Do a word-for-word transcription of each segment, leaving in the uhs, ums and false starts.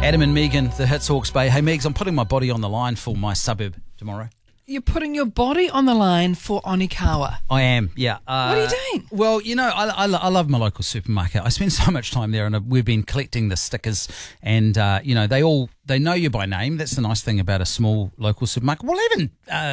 Adam and Megan, the hits Hawke's Bay. Hey, Megs, I'm putting my body on the line for my suburb tomorrow. You're putting your body on the line for Onikawa. I am, yeah. Uh, what are you doing? Well, you know, I, I, I love my local supermarket. I spend so much time there, and we've been collecting the stickers, and, uh, you know, they all, they know you by name. That's the nice thing about a small local supermarket. Well, even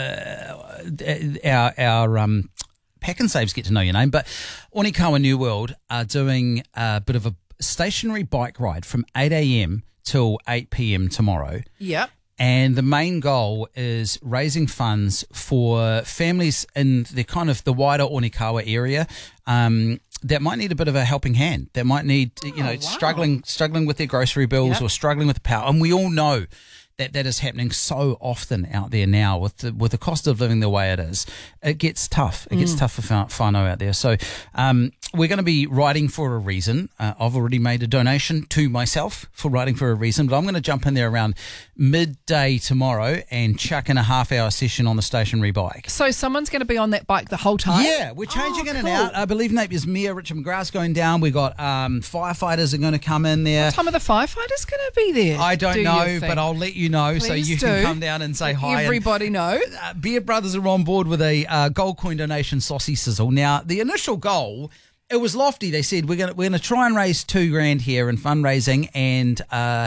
uh, our, our um, Pack and Saves get to know your name, but Onikawa New World are doing a bit of a stationary bike ride from eight a.m. till eight p.m. tomorrow. Yep. And the main goal is raising funds for families in the kind of the wider Onikawa area um, that might need a bit of a helping hand, that might need, you know, oh, wow. struggling struggling with their grocery bills Yep. or struggling with the power. And we all know that that is happening so often out there now with the, with the cost of living the way it is. It gets tough. It gets Mm. tough for whānau out there. So um, we're going to be riding for a reason. Uh, I've already made a donation to myself for riding for a reason, but I'm going to jump in there around midday tomorrow and chuck in a half hour session on the stationary bike. So someone's going to be on that bike the whole time? Yeah, we're changing Oh, in and cool. out. I believe Napier's Mayor Richard McGrath's going down. We got um, firefighters are going to come in there. What time are the firefighters going to be there? I don't do you know, think? but I'll let you know so Please you do. can come down and say hi. And, Everybody know. uh, Beer Brothers are on board with a uh, gold coin donation saucy sizzle. Now, the initial goal, it was lofty. They said we're going we're going to try and raise two grand here in fundraising, and uh,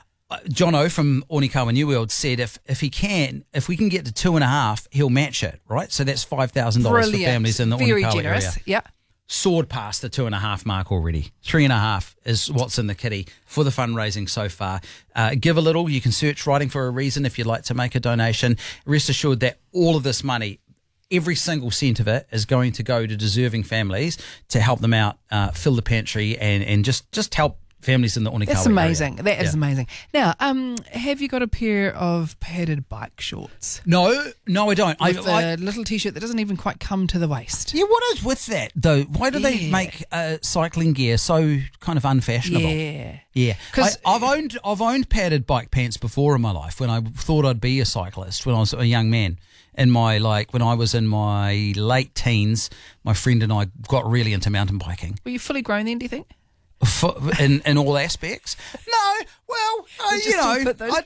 Jono from Onikawa New World said if if he can, if we can get to two and a half, he'll match it. Right, so that's five thousand dollars for Brilliant. families in the Very Onikawa generous. area. Yeah. Soared past the two and a half mark already. Three and a half is what's in the kitty for the fundraising so far. Uh, give a little. You can search Riding for a Reason if you'd like to make a donation. Rest assured that all of this money, every single cent of it, is going to go to deserving families to help them out, uh, fill the pantry, and, and just, just help families in the Onikawa That's amazing. area. That is Yeah. amazing. Now, um, have you got a pair of padded bike shorts? No, no, I don't. With I, a I, little t-shirt that doesn't even quite come to the waist. yeah, what is with that though? Why do they Yeah. make uh, cycling gear so kind of unfashionable? Yeah. Yeah, 'Cause- I, I've owned I've owned padded bike pants before in my life when I thought I'd be a cyclist when I was a young man. In my like when I was in my late teens, my friend and I got really into mountain biking. Were you fully grown then, do you think? For, in in all aspects. No, well, uh, It just you know, didn't fit those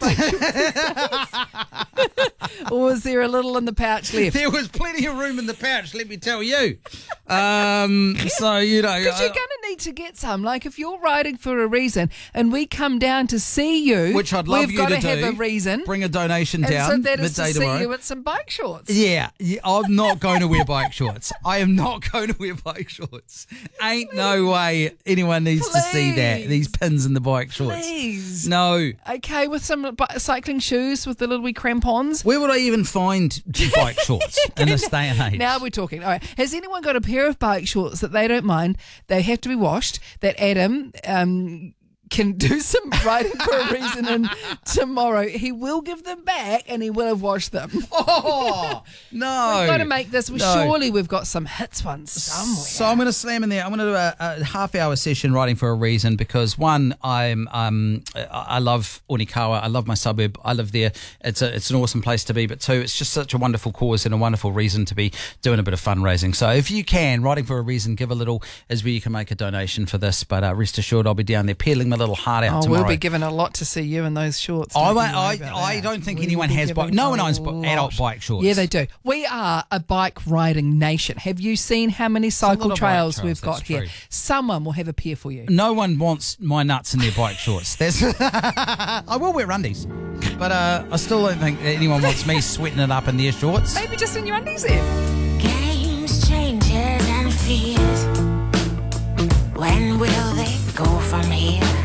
I- bike Or was there a little in the pouch left? there was plenty of room in the pouch. Let me tell you. Um, so you know, Because you're uh, going to need to get some. Like if you're riding for a reason and we come down to see you, which I'd love we've you got to to have do. a reason. Bring a donation and down so that is to midday see tomorrow. you with some bike shorts. Yeah, yeah, I'm not going to wear bike shorts. I am not going to wear bike shorts. Ain't no way anyone needs to see that. Please. These pins in the bike shorts. Please. No. Okay, with some bi- cycling shoes with the little wee crampons. Where would I even find bike shorts in this day and age? Now we're talking. All right. Has anyone got a pair of bike shorts that they don't mind? They have to be washed. That Adam um, can do some riding for a reason. And tomorrow he will give them back and he will have washed them. Oh, no. We've got to make this. No. Surely we've got some hits ones somewhere. So I'm going to slam in there. I'm going to do a, a half-hour session riding for a reason because one, I'm um I love Onikawa. I love my suburb. I live there. It's a it's an awesome place to be. But two, it's just such a wonderful cause and a wonderful reason to be doing a bit of fundraising. So if you can, riding for a reason, give a little is where you can make a donation for this. But uh, rest assured, I'll be down there peeling my little heart out Oh, tomorrow. we'll be given a lot to see you in those shorts. I, Don't you won't- worry I, about I that. don't think We anyone will be has bike. given No one a owns bi- lot. adult bike shorts. Yeah, they do. We are a bike riding nation. Have you seen how many lot cycle of bike trails trails, we've got that's here? true. Someone will have a pair for you. No one wants my nuts in their bike shorts. That's I will wear undies, but uh, I still don't think anyone wants me sweating it up in their shorts. Maybe just in your undies then. Games, changes, and fears. When will they go from here?